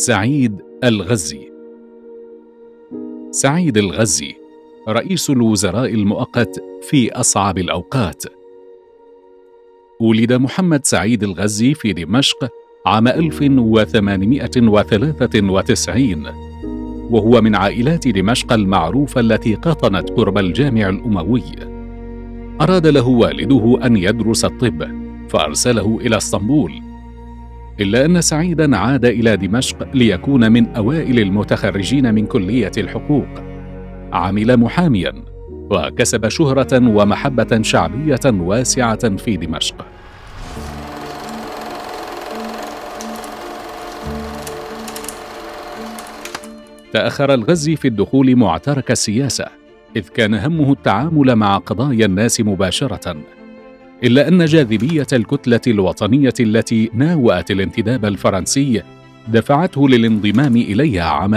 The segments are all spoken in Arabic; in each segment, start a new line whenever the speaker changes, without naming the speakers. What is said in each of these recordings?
سعيد الغزي. سعيد الغزي رئيس الوزراء المؤقت في أصعب الأوقات. ولد محمد سعيد الغزي في دمشق عام 1893، وهو من عائلات دمشق المعروفة التي قطنت قرب الجامع الأموي. أراد له والده أن يدرس الطب فأرسله إلى اسطنبول، إلا أن سعيدا عاد إلى دمشق ليكون من أوائل المتخرجين من كلية الحقوق. عمل محاميا وكسب شهرة ومحبة شعبية واسعة في دمشق. تأخر الغزي في الدخول معترك السياسة، إذ كان همه التعامل مع قضايا الناس مباشرة، إلا أن جاذبية الكتلة الوطنية التي ناوأت الانتداب الفرنسي دفعته للانضمام إليها عام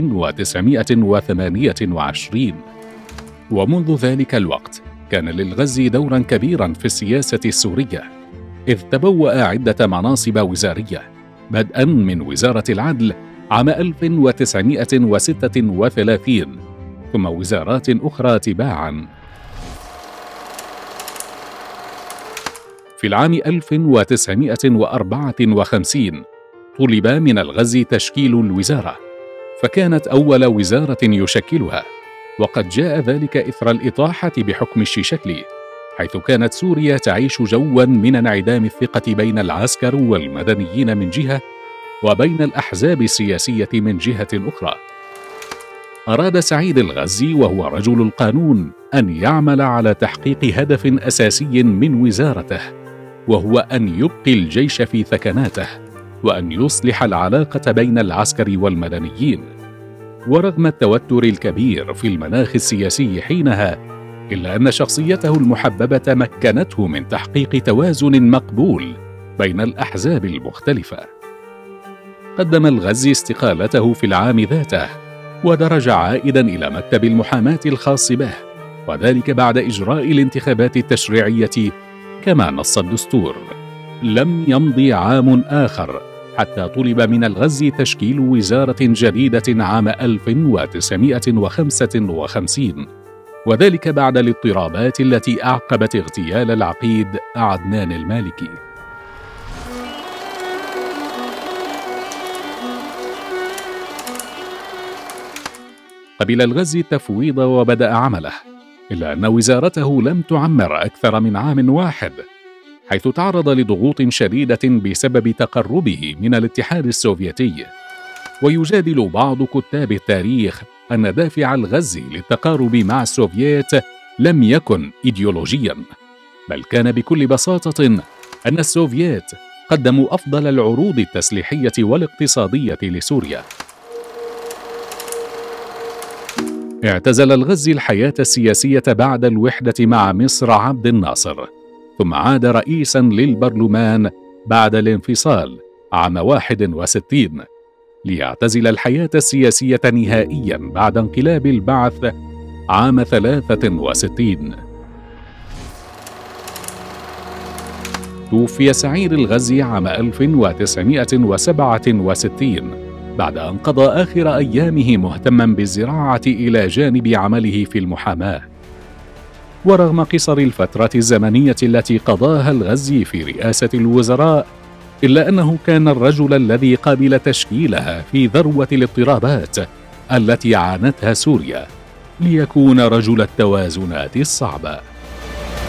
1928. ومنذ ذلك الوقت كان للغزي دورا كبيرا في السياسة السورية، إذ تبوأ عدة مناصب وزارية، بدءا من وزارة العدل عام 1936، ثم وزارات أخرى تباعا. في العام 1954 طلب من الغزي تشكيل الوزارة، فكانت أول وزارة يشكلها، وقد جاء ذلك إثر الإطاحة بحكم الشيشكلي، حيث كانت سوريا تعيش جوا من انعدام الثقة بين العسكر والمدنيين من جهة، وبين الأحزاب السياسية من جهة أخرى. أراد سعيد الغزي وهو رجل القانون أن يعمل على تحقيق هدف أساسي من وزارته، وهو أن يبقي الجيش في ثكناته، وأن يصلح العلاقة بين العسكر والمدنيين. ورغم التوتر الكبير في المناخ السياسي حينها، إلا أن شخصيته المحببة مكنته من تحقيق توازن مقبول بين الأحزاب المختلفة. قدم الغزي استقالته في العام ذاته، ودرج عائدا إلى مكتب المحاماة الخاص به، وذلك بعد إجراء الانتخابات التشريعية كما نص الدستور. لم يمضي عام آخر حتى طلب من الغزي تشكيل وزارة جديدة عام 1955، وذلك بعد الاضطرابات التي أعقبت اغتيال العقيد عدنان المالكي. قبل الغزي التفويض وبدأ عمله، إلا أن وزارته لم تعمر أكثر من عام واحد، حيث تعرض لضغوط شديدة بسبب تقربه من الاتحاد السوفيتي. ويجادل بعض كتاب التاريخ أن دافع الغزي للتقارب مع السوفييت لم يكن إيديولوجيا، بل كان بكل بساطة أن السوفييت قدموا أفضل العروض التسليحية والاقتصادية لسوريا. اعتزل الغزي الحياة السياسية بعد الوحدة مع مصر عبد الناصر، ثم عاد رئيسا للبرلمان بعد الانفصال عام 61، ليعتزل الحياة السياسية نهائيا بعد انقلاب البعث عام 63. توفي سعيد الغزي عام 1967 بعد أن قضى آخر أيامه مهتما بالزراعة إلى جانب عمله في المحاماة. ورغم قصر الفترة الزمنية التي قضاها الغزي في رئاسة الوزراء، إلا أنه كان الرجل الذي قابل تشكيلها في ذروة الاضطرابات التي عانتها سوريا، ليكون رجل التوازنات الصعبة.